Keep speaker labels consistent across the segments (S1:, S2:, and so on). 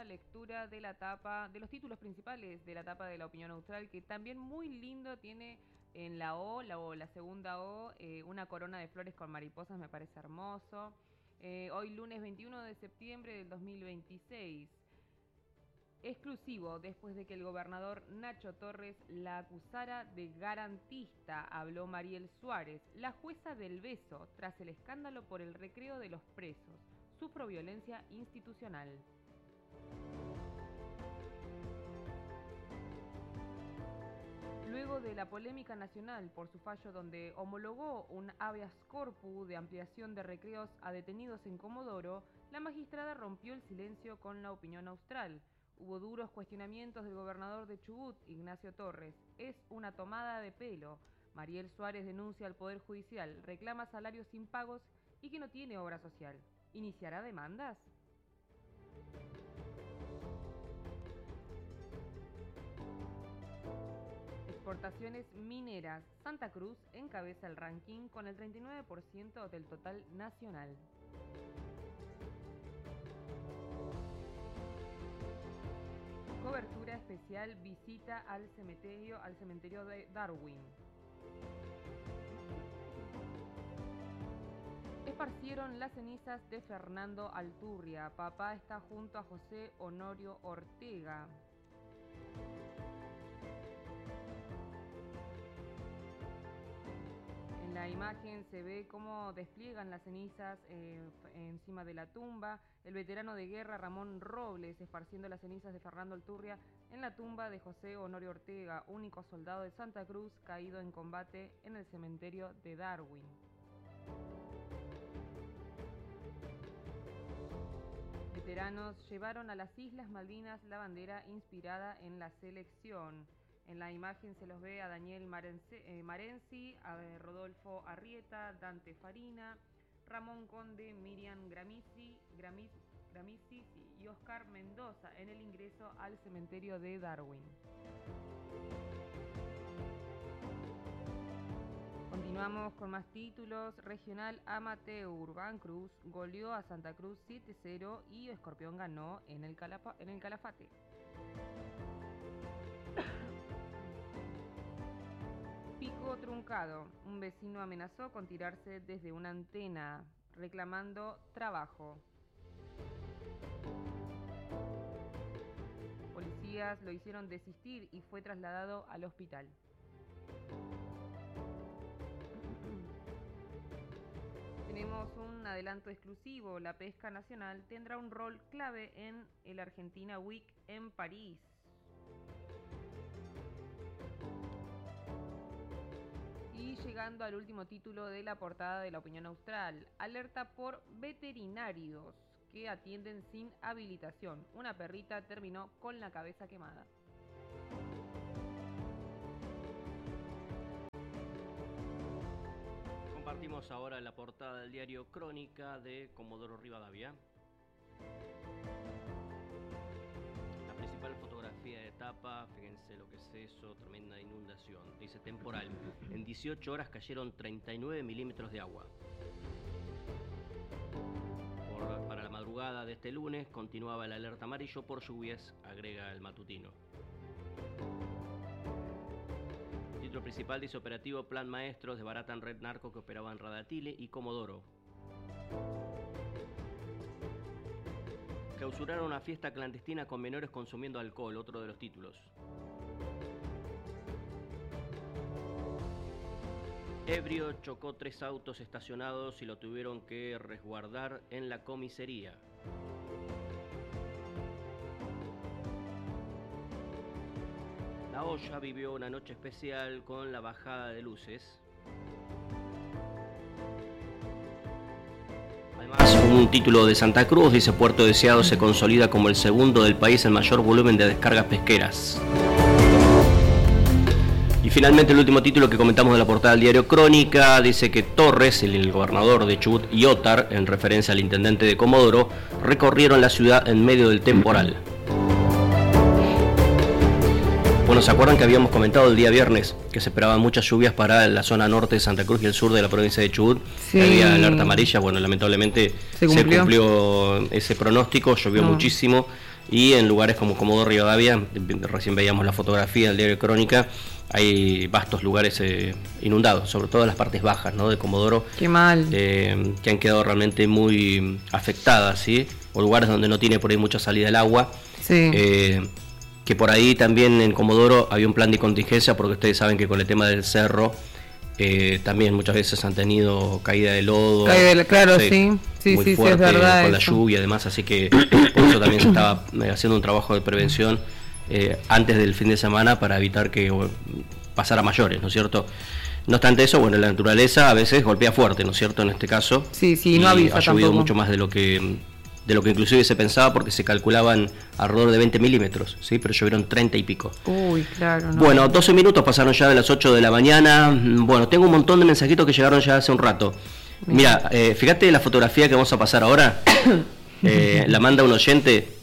S1: lectura de la tapa, de los títulos principales de la tapa de La Opinión Austral, que también muy lindo tiene en la O, la segunda O, una corona de flores con mariposas, me parece hermoso. Hoy lunes 21 de septiembre del 2026. Exclusivo, después de que el gobernador Nacho Torres la acusara de garantista, habló Mariel Suárez, la jueza del beso, tras el escándalo por el recreo de los presos. Sufro violencia institucional. Luego de la polémica nacional por su fallo donde homologó un habeas corpus de ampliación de recreos a detenidos en Comodoro, la magistrada rompió el silencio con La Opinión Austral. Hubo duros cuestionamientos del gobernador de Chubut, Ignacio Torres. Es una tomada de pelo. Mariel Suárez denuncia al Poder Judicial, reclama salarios impagos y que no tiene obra social. ¿Iniciará demandas? Exportaciones mineras. Santa Cruz encabeza el ranking con el 39% del total nacional. Cobertura especial, visita al cementerio de Darwin. Esparcieron las cenizas de Fernando Alturria. Papá está junto a José Honorio Ortega. En la imagen se ve cómo despliegan las cenizas encima de la tumba. El veterano de guerra Ramón Robles esparciendo las cenizas de Fernando Alturria en la tumba de José Honorio Ortega, único soldado de Santa Cruz caído en combate en el cementerio de Darwin. Veteranos llevaron a las Islas Malvinas la bandera inspirada en la selección. En la imagen se los ve a Daniel Marenzi, a Rodolfo Arrieta, Dante Farina, Ramón Conde, Miriam Gramisi y Oscar Mendoza en el ingreso al cementerio de Darwin. Continuamos con más títulos. Regional Amateur. Cruz goleó a Santa Cruz 7-0 y Escorpión ganó en el Calafate. Pico truncado. Un vecino amenazó con tirarse desde una antena, reclamando trabajo. Policías lo hicieron desistir y fue trasladado al hospital. Tenemos un adelanto exclusivo. La pesca nacional tendrá un rol clave en el Argentina Week en París. Y llegando al último título de la portada de La Opinión Austral, alerta por veterinarios que atienden sin habilitación. Una perrita terminó con la cabeza quemada.
S2: Compartimos ahora la portada del diario Crónica de Comodoro Rivadavia. La principal fotografía de etapa, fíjense lo que es eso, tremenda inundación. Dice temporal. En 18 horas cayeron 39 milímetros de agua. Para la madrugada de este lunes continuaba el alerta amarillo por lluvias, agrega el matutino. El título principal dice operativo Plan Maestros, desbaratan red narco que operaba en Radatile y Comodoro. Clausuraron una fiesta clandestina con menores consumiendo alcohol, otro de los títulos. Ebrio chocó 3 autos estacionados y lo tuvieron que resguardar en la comisaría. La Olla vivió una noche especial con la bajada de luces. Además, un título de Santa Cruz dice Puerto Deseado se consolida como el segundo del país en mayor volumen de descargas pesqueras. Y finalmente el último título que comentamos de la portada del diario Crónica dice que Torres, el gobernador de Chubut, y Otar, en referencia al intendente de Comodoro, recorrieron la ciudad en medio del temporal. Bueno, ¿se acuerdan que habíamos comentado el día viernes que se esperaban muchas lluvias para la zona norte de Santa Cruz y el sur de la provincia de Chubut? Sí. Había alerta amarilla, bueno, lamentablemente se cumplió ese pronóstico, llovió muchísimo. y en lugares como Comodoro Rivadavia, recién veíamos la fotografía del diario Crónica, hay vastos lugares inundados, sobre todo las partes bajas, ¿no?, de Comodoro.
S1: Qué mal.
S2: Que han quedado realmente muy afectadas, ¿sí? O lugares donde no tiene por ahí mucha salida el agua.
S1: Sí.
S2: Que por ahí también en Comodoro había un plan de contingencia, porque ustedes saben que con el tema del cerro también muchas veces han tenido caída de lodo.
S1: Claro, sí,
S2: muy fuerte,
S1: es verdad.
S2: con la lluvia y demás, así que por eso también se estaba haciendo un trabajo de prevención antes del fin de semana para evitar que pasara a mayores, ¿no es cierto? No obstante eso, bueno, la naturaleza a veces golpea fuerte, ¿no es cierto?, en este caso.
S1: Sí, no avisa.
S2: Ha llovido
S1: tampoco.
S2: mucho más de lo que inclusive se pensaba, porque se calculaban alrededor de 20 milímetros, ¿sí? Pero llovieron 30 y pico.
S1: Uy, claro. No.
S2: Bueno, 12 minutos pasaron ya de las 8 de la mañana. Bueno, tengo un montón de mensajitos que llegaron ya hace un rato. Mira, fíjate la fotografía que vamos a pasar ahora. La manda un oyente.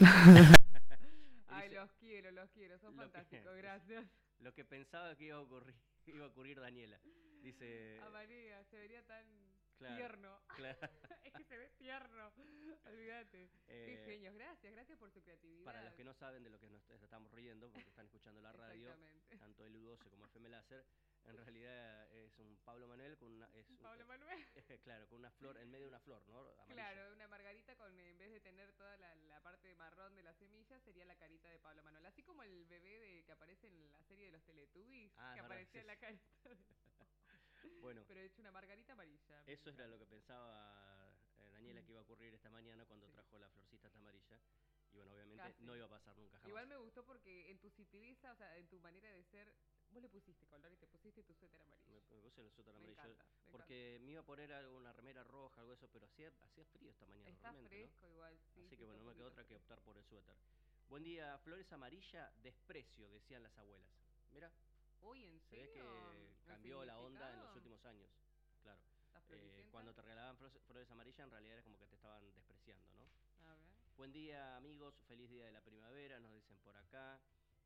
S1: Ay, los quiero, son fantásticos, gracias.
S2: Lo que pensaba que iba a ocurrir Daniela. Dice...
S1: A María, se vería tan tierno.
S2: Claro.
S1: Es que se ve tierno, olvídate. Qué genios, gracias por su creatividad.
S2: Para los que no saben de lo que nos estamos riendo, porque están escuchando la radio, tanto el U12 como FM Láser, en realidad es un Pablo Manuel con una...
S1: ¿Pablo Manuel?
S2: Claro, con una flor, en medio de una flor, ¿no? Amarilla.
S1: Claro, una margarita con, en vez de tener toda la parte marrón de la semilla, sería la carita de Pablo Manuel. Así como el bebé que aparece en la serie de los Teletubbies, que aparecía en la carita de...
S2: Bueno,
S1: pero he hecho una margarita amarilla.
S2: Eso era lo que pensaba Daniela que iba a ocurrir esta mañana cuando trajo la florcita esta amarilla. Y bueno, obviamente no iba a pasar nunca jamás.
S1: Igual me gustó porque en tu sutileza, o sea, en tu manera de ser, vos le pusiste color y te pusiste tu suéter amarillo.
S2: Me puse el suéter amarillo.
S1: Me
S2: porque me iba a poner una remera roja, algo de eso, pero hacía frío esta mañana.
S1: Está
S2: realmente,
S1: fresco, ¿no? Igual, sí.
S2: Así que bueno, no me quedó otra que optar por el suéter. Buen día, flores amarilla, desprecio, decían las abuelas. Mira.
S1: Uy, ¿en serio?
S2: Se ve que cambió la onda en los últimos años. Claro. Cuando te regalaban flores amarillas, en realidad era como que te estaban despreciando, ¿no?
S1: A ver.
S2: Buen día, amigos, feliz día de la primavera, nos dicen por acá.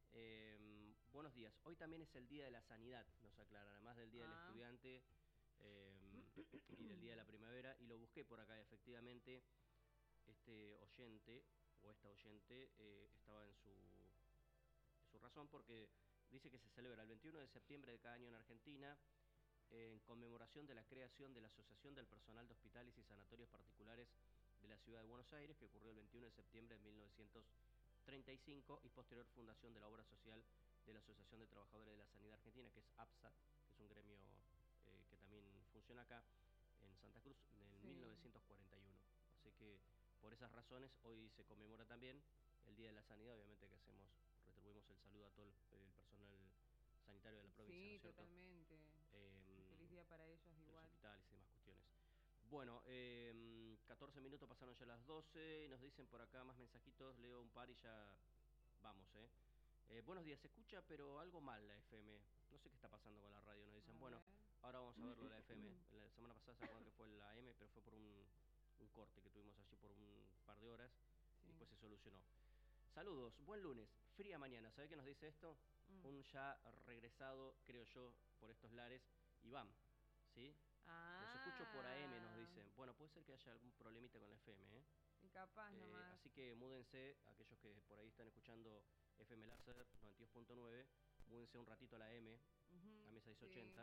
S2: Buenos días, hoy también es el día de la sanidad, nos aclaran, además del día del estudiante y del día de la primavera. Y lo busqué por acá, efectivamente, este oyente o esta oyente estaba en su razón, porque dice que se celebra el 21 de septiembre de cada año en Argentina, en conmemoración de la creación de la Asociación del Personal de Hospitales y Sanatorios Particulares de la Ciudad de Buenos Aires, que ocurrió el 21 de septiembre de 1935, y posterior fundación de la obra social de la Asociación de Trabajadores de la Sanidad Argentina, que es APSA, que es un gremio que también funciona acá en Santa Cruz, en el 1941. Así que por esas razones hoy se conmemora también el Día de la Sanidad. Obviamente que retribuimos el saludo a todo el personal sanitario de la provincia, ¿no es cierto?
S1: Totalmente. Feliz día para ellos igual.
S2: Los hospitales y demás cuestiones. Bueno, 14 minutos pasaron ya las 12 y nos dicen por acá más mensajitos, leo un par y ya vamos, buenos días, se escucha pero algo mal la FM, no sé qué está pasando con la radio, nos dicen. Bueno, ahora vamos a verlo de la FM. La semana pasada se acuerdan que fue la AM, pero fue por un corte que tuvimos allí por un par de horas y después se solucionó. Saludos, buen lunes, fría mañana, ¿sabe qué nos dice esto? Un ya regresado, creo yo, por estos lares, Iván, ¿sí? Los escucho por AM, nos dicen. Bueno, puede ser que haya algún problemita con la FM,
S1: Y capaz nomás.
S2: Así que múdense, aquellos que por ahí están escuchando FM Láser 92.9, múdense un ratito a la AM, a Mesa 680,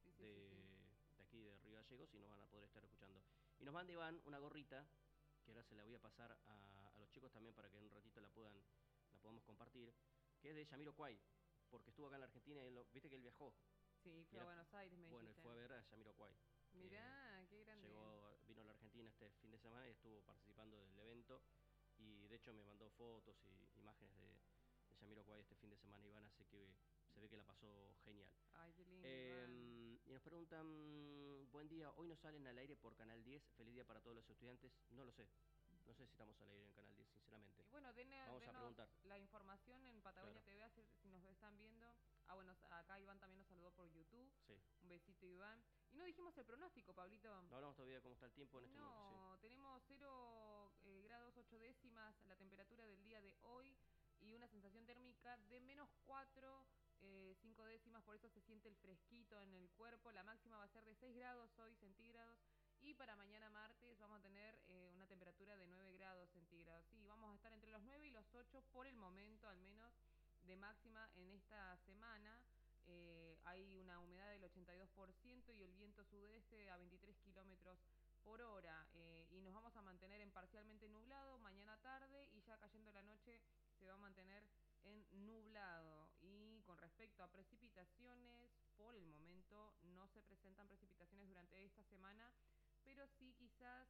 S2: de aquí de Río Gallegos, y nos van a poder estar escuchando. Y nos manda Iván una gorrita, que ahora se la voy a pasar a los chicos también para que en un ratito la podamos compartir, que es de Jamiroquai, porque estuvo acá en la Argentina y viste que él viajó.
S1: Sí, fue a Buenos Aires, me
S2: Bueno,
S1: dijiste.
S2: y fue a ver a Jamiroquai.
S1: Mirá, qué grande.
S2: Vino a la Argentina este fin de semana y estuvo participando del evento. Y de hecho me mandó fotos y imágenes de Jamiroquai este fin de semana, Iván, así que se ve que la pasó genial.
S1: Ay, qué lindo,
S2: y nos preguntan, buen día, hoy nos salen al aire por Canal 10, feliz día para todos los estudiantes. No lo sé. No sé si estamos al aire en Canal 10, sinceramente.
S1: Bueno,
S2: vamos a preguntar
S1: la información en Patagonia TV, si nos están viendo. Bueno, acá Iván también nos saludó por YouTube.
S2: Sí.
S1: Un besito, Iván. Y no dijimos el pronóstico, Pablito.
S2: No hablamos todavía de cómo está el tiempo en este momento.
S1: No, tenemos 0 grados 8 décimas la temperatura del día de hoy y una sensación térmica de -4, 5 décimas, por eso se siente el fresquito en el cuerpo. La máxima va a ser de 6 grados hoy centígrados. Y para mañana martes vamos a tener una temperatura de 9 grados centígrados. Sí, vamos a estar entre los 9 y los -8 por el momento, al menos de máxima en esta semana. Hay una humedad del 82% y el viento sudeste a 23 kilómetros por hora. Y nos vamos a mantener en parcialmente nublado mañana tarde y ya cayendo la noche se va a mantener en nublado. Y con respecto a precipitaciones, por el momento no se presentan precipitaciones durante esta semana, pero sí quizás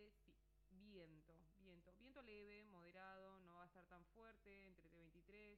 S1: viento leve, moderado, no va a estar tan fuerte, entre 23,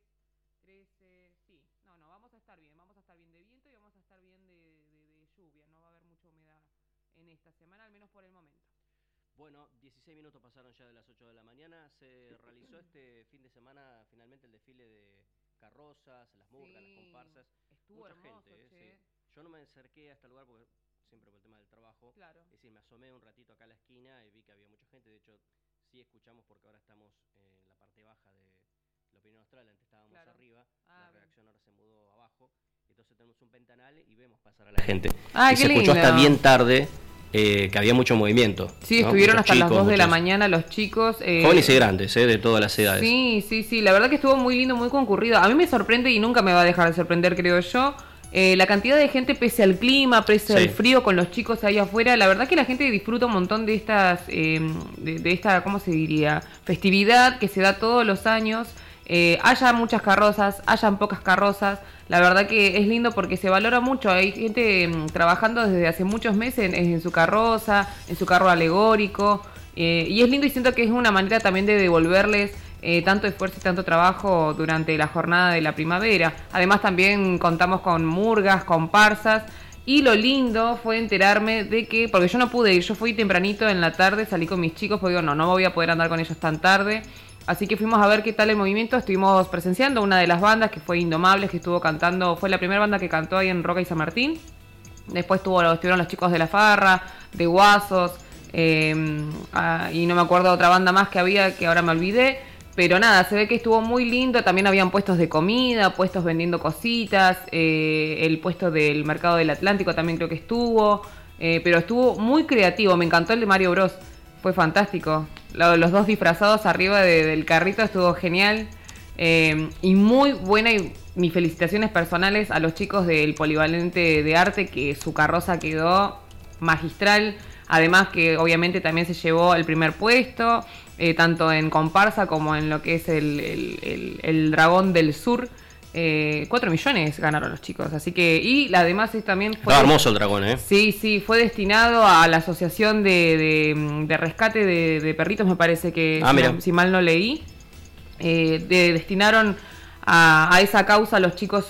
S1: 13, sí, no, vamos a estar bien de viento y vamos a estar bien de lluvia, no va a haber mucha humedad en esta semana, al menos por el momento.
S2: Bueno, 16 minutos pasaron ya de las 8 de la mañana, se realizó este fin de semana finalmente el desfile de carrozas, las murgas, las comparsas.
S1: Estuvo
S2: mucha
S1: hermoso,
S2: gente,
S1: che.
S2: sí. Yo no me acerqué a este lugar porque siempre por el tema del trabajo.
S1: Claro.
S2: Es decir, me asomé un ratito acá a la esquina y vi que había mucha gente. De hecho, sí escuchamos porque ahora estamos en la parte baja de la Opinión Austral, antes estábamos arriba, la redacción ahora se mudó abajo. Entonces tenemos un ventanal y vemos pasar a la gente. Y se escuchó hasta bien tarde que había mucho movimiento.
S1: Sí, ¿no? Estuvieron hasta las 2 de la mañana los chicos.
S2: Jóvenes y grandes, de todas las edades.
S1: Sí, la verdad que estuvo muy lindo, muy concurrido. A mí me sorprende y nunca me va a dejar de sorprender, creo yo. La cantidad de gente pese al clima, pese al frío con los chicos ahí afuera, la verdad que la gente disfruta un montón de estas, de esta, ¿cómo se diría? Festividad que se da todos los años. Haya muchas carrozas, hayan pocas carrozas, la verdad que es lindo porque se valora mucho. Hay gente trabajando desde hace muchos meses en su carroza, en su carro alegórico, y es lindo y siento que es una manera también de devolverles tanto esfuerzo y tanto trabajo durante la jornada de la primavera. Además también contamos con murgas, comparsas, y lo lindo fue enterarme de que, porque yo no pude ir, yo fui tempranito en la tarde, salí con mis chicos, porque digo, no voy a poder andar con ellos tan tarde, así que fuimos a ver qué tal el movimiento. Estuvimos presenciando una de las bandas que fue Indomables, que estuvo cantando, fue la primera banda que cantó ahí en Roca y San Martín. Después estuvieron los chicos de La Farra, de Guasos, y no me acuerdo otra banda más que había, que ahora me olvidé. Pero nada, se ve que estuvo muy lindo. También habían puestos de comida, puestos vendiendo cositas. El puesto del Mercado del Atlántico también creo que estuvo. Pero estuvo muy creativo. Me encantó el de Mario Bros. Fue fantástico. Los dos disfrazados arriba del carrito estuvo genial. Y muy buena. Y mis felicitaciones personales a los chicos del Polivalente de Arte, que su carroza quedó magistral. Además que obviamente también se llevó el primer puesto, tanto en comparsa como en lo que es el Dragón del Sur. 4 millones ganaron los chicos, así que, y además también fue...
S2: Estaba hermoso el dragón,
S1: Sí, fue destinado a la asociación de rescate de perritos, me parece que, si mal no leí. Destinaron a esa causa los chicos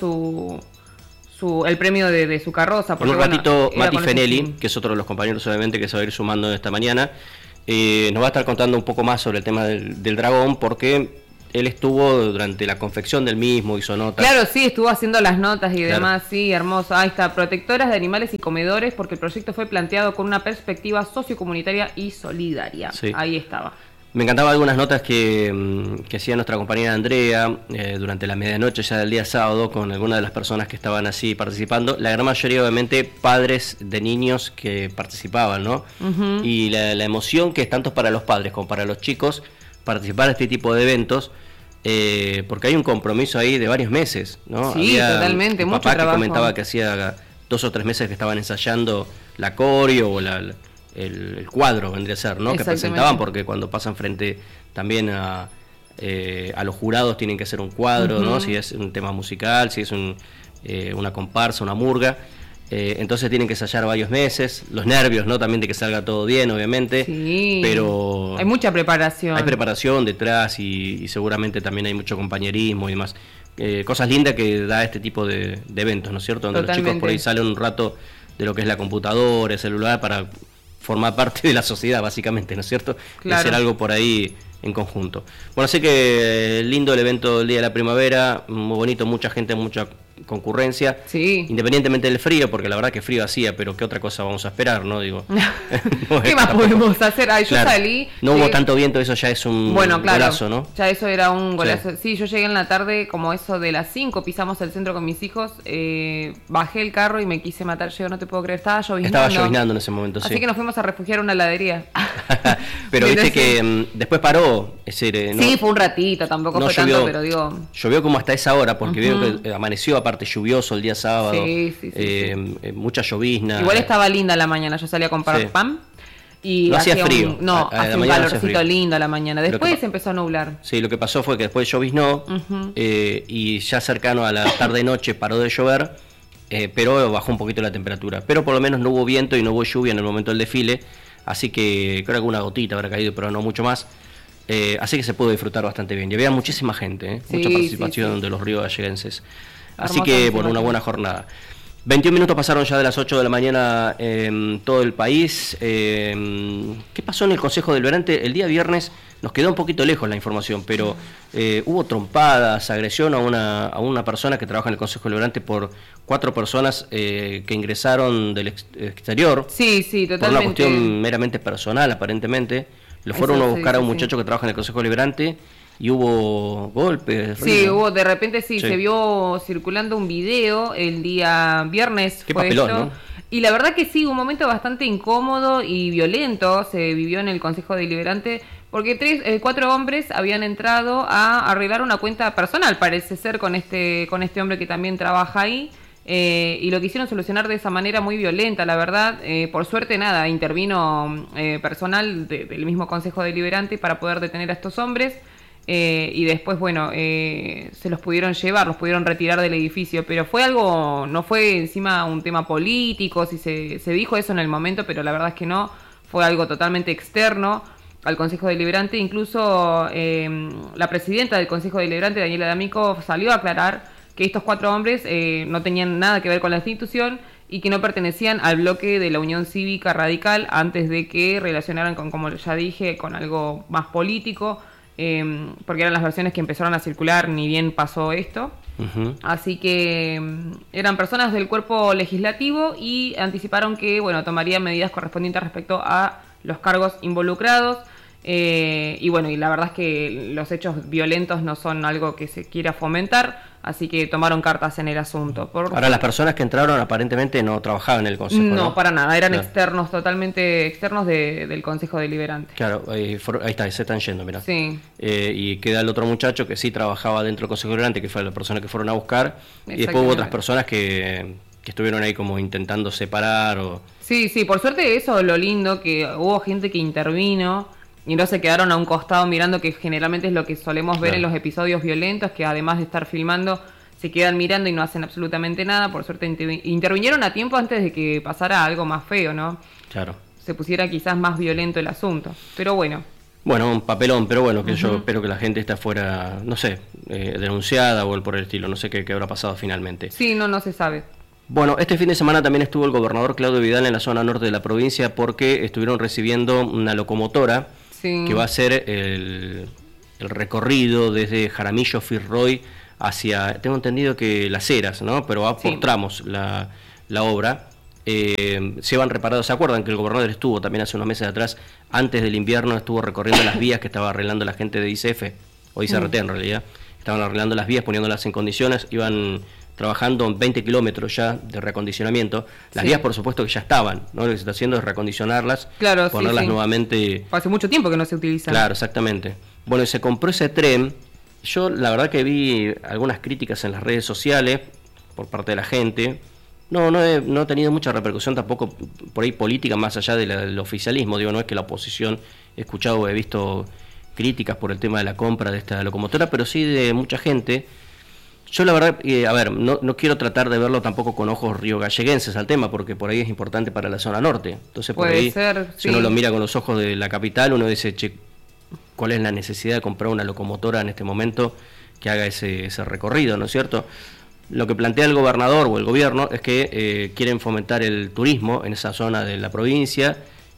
S1: el premio de su carroza.
S2: Porque, en un ratito, Mati Fenelli, que es otro de los compañeros obviamente que se va a ir sumando esta mañana, nos va a estar contando un poco más sobre el tema del dragón, porque él estuvo durante la confección del mismo, hizo notas.
S1: Claro, sí, estuvo haciendo las notas y demás, sí, hermoso. Ahí está, protectoras de animales y comedores, porque el proyecto fue planteado con una perspectiva sociocomunitaria y solidaria. Sí. Ahí estaba.
S2: Me encantaban algunas notas que hacía nuestra compañera Andrea durante la medianoche ya del día sábado con algunas de las personas que estaban así participando. La gran mayoría obviamente padres de niños que participaban, ¿no? Uh-huh. Y la emoción que es tanto para los padres como para los chicos participar de este tipo de eventos, porque hay un compromiso ahí de varios meses, ¿no?
S1: Sí, había totalmente, mucho trabajo.
S2: Papá que comentaba que hacía 2 o 3 meses que estaban ensayando la coreo o el cuadro, vendría a ser, ¿no? Que presentaban, porque cuando pasan frente también a los jurados tienen que hacer un cuadro, uh-huh. ¿no? Si es un tema musical, si es una comparsa, una murga. Entonces tienen que ensayar varios meses, los nervios, ¿no? También de que salga todo bien, obviamente.
S1: Sí,
S2: pero
S1: hay mucha preparación.
S2: Hay preparación detrás y seguramente también hay mucho compañerismo y demás. Cosas lindas que da este tipo de eventos, ¿no es cierto? Donde Totalmente. Los chicos por ahí salen un rato de lo que es la computadora, el celular, para formar parte de la sociedad, básicamente, ¿no es cierto? Claro. Hacer algo por ahí en conjunto. Bueno, así que lindo el evento del Día de la Primavera, muy bonito, mucha gente, mucha concurrencia,
S1: sí,
S2: independientemente del frío, porque la verdad que frío hacía, pero ¿qué otra cosa vamos a esperar, no? Digo,
S1: ¿qué más podemos hacer? Ay, yo salí...
S2: No hubo tanto viento, eso ya es un golazo, ¿no?
S1: Ya eso era un golazo. Sí, yo llegué en la tarde, como eso de las 5, pisamos el centro con mis hijos, bajé el carro y me quise matar. Yo no te puedo creer, estaba lloviznando
S2: en ese momento, sí.
S1: Así que nos fuimos a refugiar a una heladería.
S2: Pero viste que después paró. Es decir,
S1: sí, fue un ratito, tampoco fue
S2: llovió,
S1: tanto, pero digo...
S2: Llovió como hasta esa hora, porque vieron que amaneció, aparte lluvioso el día sábado.
S1: Sí.
S2: Mucha llovizna.
S1: Igual estaba linda la mañana, yo salí a comprar pan. Y
S2: no hacía frío.
S1: Hacía un calorcito lindo a la mañana. Después se empezó a nublar.
S2: Sí, lo que pasó fue que después lloviznó y ya cercano a la tarde-noche paró de llover, pero bajó un poquito la temperatura. Pero por lo menos no hubo viento y no hubo lluvia en el momento del desfile, así que creo que una gotita habrá caído, pero no mucho más. Así que se pudo disfrutar bastante bien. Y había muchísima gente, mucha participación de los riogalleguenses. Así que, bueno, una buena jornada. 21 minutos pasaron ya de las 8 de la mañana en todo el país. ¿Qué pasó en el Consejo Deliberante? El día viernes nos quedó un poquito lejos la información, pero hubo trompadas, agresión a una persona que trabaja en el Consejo Deliberante por 4 personas que ingresaron del exterior.
S1: Sí, totalmente.
S2: Por una cuestión meramente personal, aparentemente. Lo fueron a buscar a un muchacho que trabaja en el Consejo Deliberante y hubo golpes.
S1: Sí, de repente se vio circulando un video el día viernes.
S2: Qué papelón, ¿no?
S1: Y la verdad que sí, un momento bastante incómodo y violento se vivió en el Consejo Deliberante, porque 4 hombres habían entrado a arreglar una cuenta personal, parece ser, con este hombre que también trabaja ahí. Y lo quisieron solucionar de esa manera muy violenta, la verdad. Por suerte, intervino personal del mismo Consejo Deliberante para poder detener a estos hombres. Y después, se los pudieron llevar, los pudieron retirar del edificio, pero fue algo, no fue encima un tema político, si se dijo eso en el momento, pero la verdad es que no, fue algo totalmente externo al Consejo Deliberante. Incluso la presidenta del Consejo Deliberante, Daniela D'Amico, salió a aclarar que estos 4 hombres no tenían nada que ver con la institución y que no pertenecían al bloque de la Unión Cívica Radical, antes de que relacionaran con, como ya dije, con algo más político. Porque eran las versiones que empezaron a circular, ni bien pasó esto. Así que eran personas del cuerpo legislativo y anticiparon que tomarían medidas correspondientes respecto a los cargos involucrados. Y la verdad es que los hechos violentos no son algo que se quiera fomentar, así que tomaron cartas en el asunto.
S2: Ahora, las personas que entraron aparentemente no trabajaban en el Consejo, ¿no?
S1: No, para nada, eran externos, totalmente externos del Consejo Deliberante.
S2: Claro, ahí está, se están yendo, mirá.
S1: Sí.
S2: Y queda el otro muchacho que sí trabajaba dentro del Consejo Deliberante, que fue la persona que fueron a buscar, y después hubo otras personas que estuvieron ahí como intentando separar.
S1: Sí, por suerte eso, lo lindo, que hubo gente que intervino y no se quedaron a un costado mirando, que generalmente es lo que solemos ver en los episodios violentos, que además de estar filmando, se quedan mirando y no hacen absolutamente nada. Por suerte intervinieron a tiempo antes de que pasara algo más feo, ¿no?
S2: Claro.
S1: Se pusiera quizás más violento el asunto, pero bueno.
S2: Bueno, un papelón, pero bueno, que yo espero que la gente esté fuera, no sé, denunciada o por el estilo, no sé qué habrá pasado finalmente.
S1: Sí, no se sabe.
S2: Bueno, este fin de semana también estuvo el gobernador Claudio Vidal en la zona norte de la provincia, porque estuvieron recibiendo una locomotora que va a hacer el recorrido desde Jaramillo, Firroy hacia, tengo entendido que Las Heras, ¿no? Pero va por tramos la obra. Se van reparados. ¿Se acuerdan que el gobernador estuvo también hace unos meses atrás, antes del invierno, estuvo recorriendo las vías que estaba arreglando la gente de ICF, o ICRT en realidad? Estaban arreglando las vías, poniéndolas en condiciones, iban trabajando en 20 kilómetros ya de reacondicionamiento. Las vías, por supuesto, que ya estaban, ¿no? Lo que se está haciendo es reacondicionarlas, ponerlas nuevamente.
S1: Hace mucho tiempo que no se utilizan.
S2: Claro, exactamente. Bueno, y se compró ese tren. Yo la verdad que vi algunas críticas en las redes sociales por parte de la gente. No he tenido mucha repercusión tampoco por ahí política, más allá del oficialismo. Digo, no es que la oposición he escuchado o he visto críticas por el tema de la compra de esta locomotora, pero sí de mucha gente. Yo la verdad, no quiero tratar de verlo tampoco con ojos riogalleguenses al tema, porque por ahí es importante para la zona norte. Entonces por ahí, si uno lo mira con los ojos de la capital, uno dice, che, ¿cuál es la necesidad de comprar una locomotora en este momento que haga ese recorrido, ¿no es cierto? Lo que plantea el gobernador o el gobierno es que quieren fomentar el turismo en esa zona de la provincia,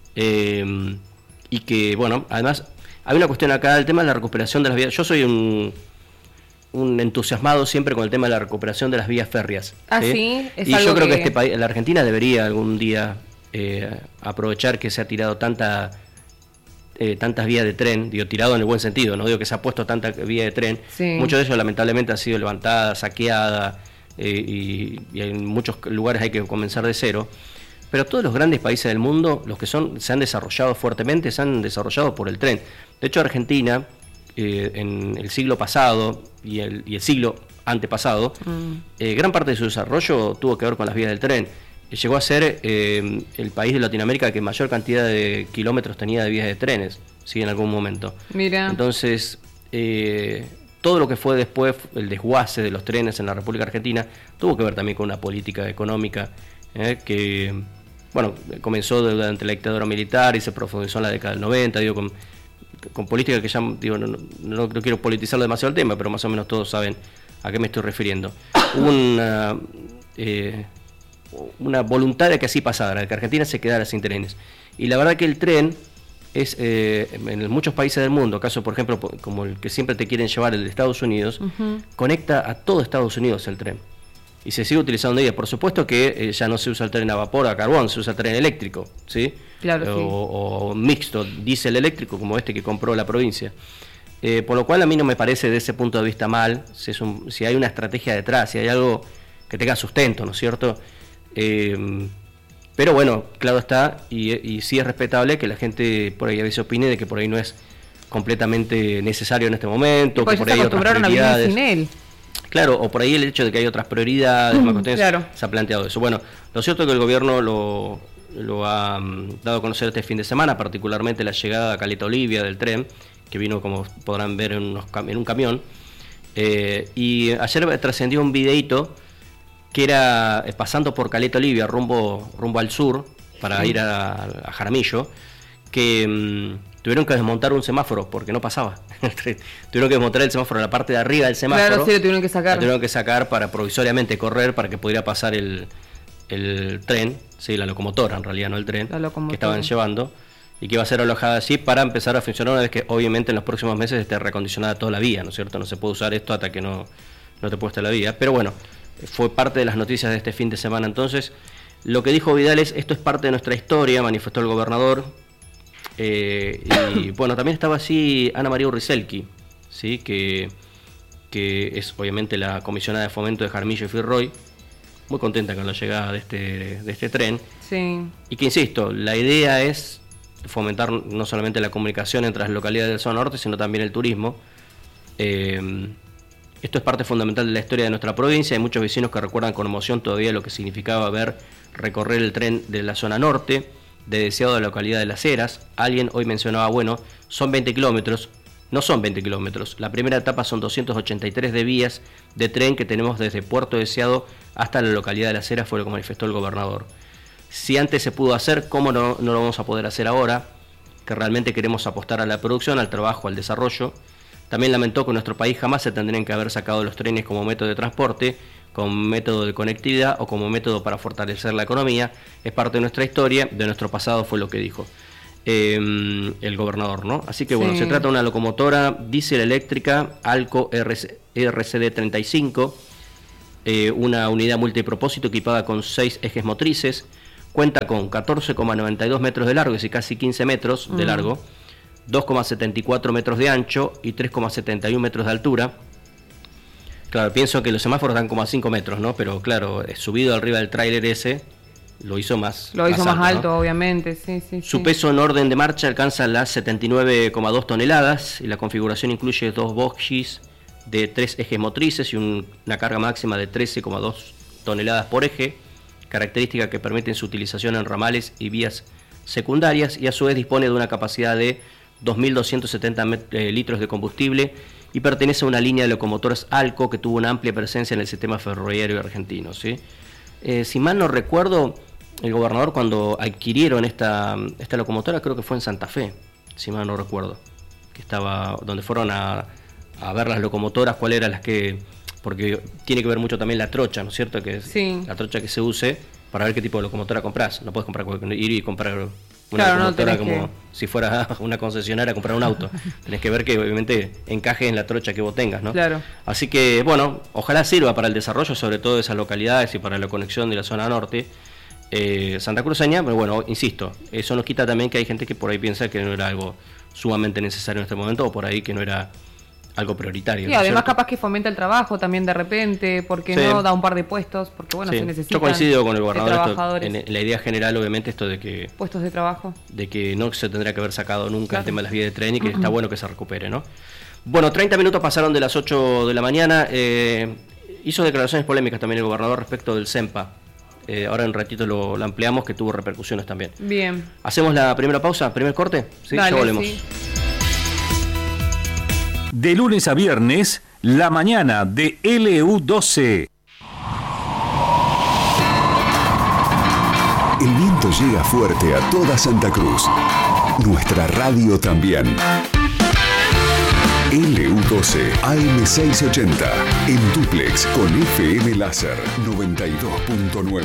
S2: y que, bueno, además hay una cuestión acá, el tema de la recuperación de las vías. Yo soy un un entusiasmado siempre con el tema de la recuperación de las vías férreas.
S1: Ah, sí,
S2: y yo creo que este país, la Argentina debería algún día aprovechar que se ha tirado tantas vías de tren, digo, tirado en el buen sentido, no digo que se ha puesto tanta vía de tren,
S1: sí.
S2: Mucho de eso lamentablemente ha sido levantada, saqueada, y en muchos lugares hay que comenzar de cero. Pero todos los grandes países del mundo, los que se han desarrollado fuertemente, se han desarrollado por el tren. De hecho, Argentina, en el siglo pasado y el siglo antepasado, gran parte de su desarrollo tuvo que ver con las vías del tren. Llegó a ser el país de Latinoamérica que mayor cantidad de kilómetros tenía de vías de trenes, ¿sí? En algún momento.
S1: Mira.
S2: Entonces, todo lo que fue después, el desguace de los trenes en la República Argentina, tuvo que ver también con una política económica que, bueno, comenzó durante la dictadura militar y se profundizó en la década del 90, digo, con política que ya, digo, no quiero politizarlo demasiado el tema, pero más o menos todos saben a qué me estoy refiriendo. Hubo una voluntad de que así pasara, de que Argentina se quedara sin trenes. Y la verdad que el tren es, en muchos países del mundo, caso por ejemplo como el que siempre te quieren llevar, el de Estados Unidos, conecta a todo Estados Unidos el tren. Y se sigue utilizando hoy día. Por supuesto que ya no se usa el tren a vapor, a carbón, se usa el tren eléctrico, ¿sí?
S1: Claro, sí.
S2: O mixto, diésel eléctrico, como este que compró la provincia. Por lo cual a mí no me parece de ese punto de vista mal, si hay una estrategia detrás, si hay algo que tenga sustento, ¿no es cierto? Pero bueno, claro está, y sí es respetable que la gente por ahí a veces opine de que por ahí no es completamente necesario en este momento, que por ahí hay otras prioridades.
S1: Sin él.
S2: Claro, o por ahí el hecho de que hay otras prioridades, más cuestiones,
S1: claro.
S2: Se ha planteado eso. Bueno, lo cierto es que el gobierno lo ha dado a conocer este fin de semana, particularmente la llegada a Caleta Olivia del tren, que vino, como podrán ver, en un camión. Y ayer trascendió un videíto que era pasando por Caleta Olivia, rumbo al sur, para ir a Jaramillo, que tuvieron que desmontar un semáforo porque no pasaba. Tuvieron que desmontar el semáforo, la parte de arriba del semáforo.
S1: Claro, sí, lo tuvieron que sacar.
S2: Lo tuvieron que sacar para provisoriamente correr, para que pudiera pasar el tren, sí, la locomotora en realidad, no el tren, que estaban llevando, y que iba a ser alojada así para empezar a funcionar una vez que obviamente en los próximos meses esté recondicionada toda la vía, ¿no es cierto? No se puede usar esto hasta que no te puesta la vía. Pero bueno, fue parte de las noticias de este fin de semana. Entonces, lo que dijo Vidal es: esto es parte de nuestra historia, manifestó el gobernador. Y bueno, también estaba así Ana María Urrizelki, ¿sí? que es obviamente la comisionada de fomento de Jaramillo y Firroy, muy contenta con la llegada de este tren.
S1: Sí.
S2: Y que, insisto, la idea es fomentar no solamente la comunicación entre las localidades del zona norte, sino también el turismo. Esto es parte fundamental de la historia de nuestra provincia. Hay muchos vecinos que recuerdan con emoción todavía lo que significaba recorrer el tren de la zona norte, de Deseado de la localidad de Las Heras. Alguien hoy mencionaba, bueno, son 20 kilómetros. No son 20 kilómetros. La primera etapa son 283 de vías de tren que tenemos desde Puerto Deseado hasta la localidad de Las Heras, fue lo que manifestó el gobernador. Si antes se pudo hacer, ¿cómo no lo vamos a poder hacer ahora? Que realmente queremos apostar a la producción, al trabajo, al desarrollo. También lamentó que en nuestro país jamás se tendrían que haber sacado los trenes como método de transporte, como método de conectividad o como método para fortalecer la economía. Es parte de nuestra historia, de nuestro pasado, fue lo que dijo el gobernador, ¿no? Así que bueno, sí. Se trata de una locomotora diésel eléctrica Alco RCD 35, una unidad multipropósito equipada con 6 ejes motrices, cuenta con 14,92 metros de largo, es decir, casi 15 metros de largo, 2,74 metros de ancho y 3,71 metros de altura. Claro, pienso que los semáforos dan como a 5 metros, ¿no? Pero claro, subido arriba del tráiler ese, lo hizo más alto,
S1: ¿no? Obviamente, sí.
S2: Su peso en orden de marcha alcanza las 79,2 toneladas y la configuración incluye 2 bogies de 3 ejes motrices y una carga máxima de 13,2 toneladas por eje, característica que permiten su utilización en ramales y vías secundarias, y a su vez dispone de una capacidad de 2.270 litros de combustible y pertenece a una línea de locomotoras Alco que tuvo una amplia presencia en el sistema ferroviario argentino, ¿sí? Si mal no recuerdo, el gobernador, cuando adquirieron esta locomotora, creo que fue en Santa Fe, si mal no recuerdo, que estaba donde fueron a ver las locomotoras, cuáles eran las que, porque tiene que ver mucho también la trocha, ¿no es cierto? Que es la trocha que se use para ver qué tipo de locomotora compras. No puedes ir y comprar una locomotora como si fuera una concesionaria a comprar un auto. Tenés que ver que obviamente encaje en la trocha que vos tengas, ¿no?
S1: Claro.
S2: Así que, bueno, ojalá sirva para el desarrollo, sobre todo de esas localidades y para la conexión de la zona norte santacruceña, pero bueno, insisto, eso nos quita también que hay gente que por ahí piensa que no era algo sumamente necesario en este momento, o por ahí que no era algo prioritario.
S1: Y ¿no? Además capaz que fomenta el trabajo también de repente, porque no da un par de puestos, porque bueno, se necesitan.
S2: Yo coincido con el gobernador en la idea general, obviamente, esto de que
S1: puestos de trabajo, de
S2: que no se tendría que haber sacado nunca el tema de las vías de tren y que está bueno que se recupere, ¿no? Bueno, 30 minutos pasaron de las 8 de la mañana. Hizo declaraciones polémicas también el gobernador respecto del CEMPA. Ahora en un ratito lo ampliamos, que tuvo repercusiones también.
S1: Bien.
S2: ¿Hacemos la primera pausa, primer corte? Sí, dale, ya volvemos. Sí.
S3: De lunes a viernes, la mañana de LU12.
S4: El viento llega fuerte a toda Santa Cruz. Nuestra radio también. LU12 AM680 en dúplex con FM Láser 92.9.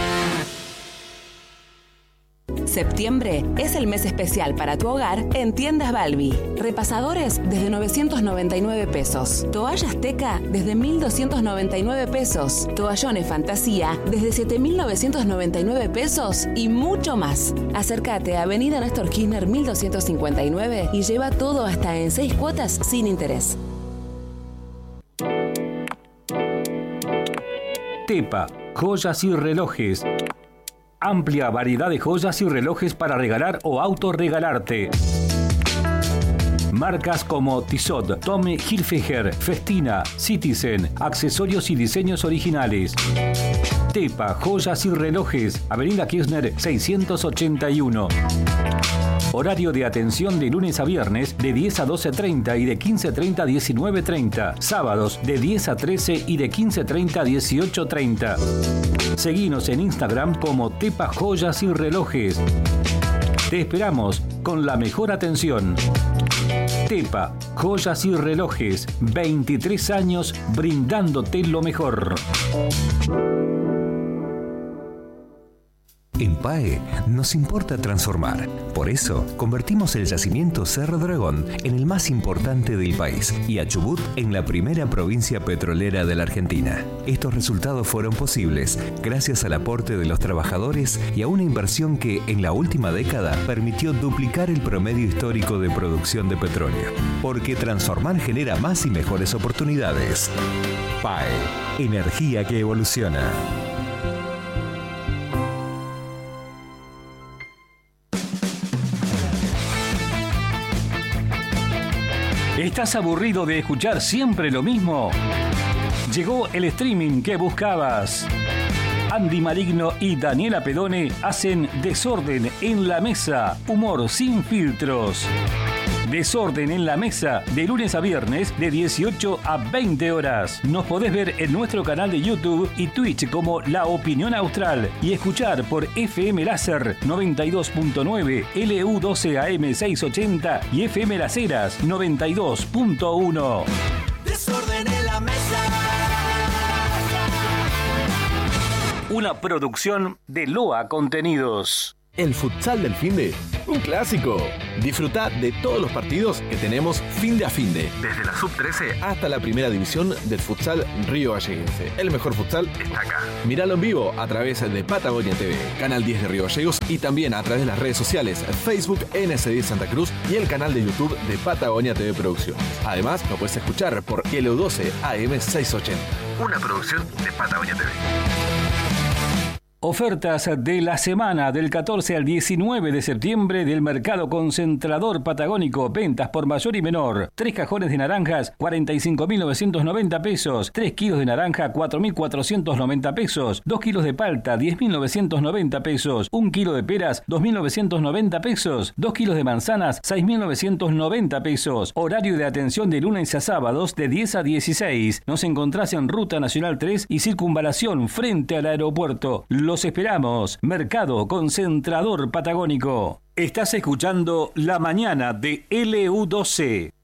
S5: Septiembre es el mes especial para tu hogar en Tiendas Balbi. Repasadores desde 999 pesos. Toallas Teca desde 1.299 pesos. Toallones Fantasía desde 7.999 pesos y mucho más. Acércate a Avenida Néstor Kirchner 1259 y lleva todo hasta en 6 cuotas sin interés.
S3: Tepa, joyas y relojes. Amplia variedad de joyas y relojes para regalar o autorregalarte. Marcas como Tissot, Tommy Hilfiger, Festina, Citizen, accesorios y diseños originales. Tepa, joyas y relojes, Avenida Kirchner 681. Horario de atención de lunes a viernes de 10 a 12:30 y de 15:30 a 19:30. Sábados de 10 a 13 y de 15:30 a 18:30. Seguinos en Instagram como Tepa Joyas y Relojes. Te esperamos con la mejor atención. Tepa Joyas y Relojes, 23 años brindándote lo mejor.
S6: En PAE nos importa transformar. Por eso, convertimos el yacimiento Cerro Dragón en el más importante del país y a Chubut en la primera provincia petrolera de la Argentina. Estos resultados fueron posibles gracias al aporte de los trabajadores y a una inversión que, en la última década, permitió duplicar el promedio histórico de producción de petróleo. Porque transformar genera más y mejores oportunidades. PAE, energía que evoluciona.
S3: ¿Estás aburrido de escuchar siempre lo mismo? Llegó el streaming que buscabas. Andy Maligno y Daniela Pedone hacen Desorden en la Mesa, humor sin filtros. Desorden en la Mesa, de lunes a viernes, de 18 a 20 horas. Nos podés ver en nuestro canal de YouTube y Twitch como La Opinión Austral y escuchar por FM Láser 92.9, LU12 AM680 y FM Las Heras 92.1.
S7: Desorden en la Mesa.
S3: Una producción de Loa Contenidos.
S8: El futsal del finde, un clásico. Disfruta de todos los partidos que tenemos finde a finde. Desde la sub-13 hasta la primera división del futsal Río Galleguense. El mejor futsal está acá. Míralo en vivo a través de Patagonia TV, Canal 10 de Río Gallegos y también a través de las redes sociales Facebook NS10 Santa Cruz y el canal de YouTube de Patagonia TV Producciones. Además, lo puedes escuchar por LU12 AM680. Una producción de Patagonia TV.
S3: Ofertas de la semana del 14 al 19 de septiembre del Mercado Concentrador Patagónico. Ventas por mayor y menor. 3 cajones de naranjas, 45.990 pesos. 3 kilos de naranja, 4.490 pesos. 2 kilos de palta, 10.990 pesos. 1 kilo de peras, 2.990 pesos. 2 kilos de manzanas, 6.990 pesos. Horario de atención de lunes a sábados de 10 a 16. Nos encontrás en Ruta Nacional 3 y Circunvalación frente al aeropuerto. Los esperamos. Mercado Concentrador Patagónico. Estás escuchando La Mañana de LU12.